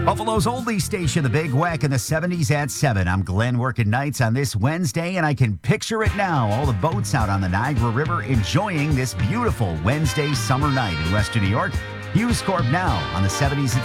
Buffalo's oldie station, The Big Weck, in the 70s at 7. I'm Glenn working nights on this Wednesday, and I can picture it now. All the boats out on the Niagara River enjoying this beautiful Wednesday summer night in Western New York. News Corp now on the 70s at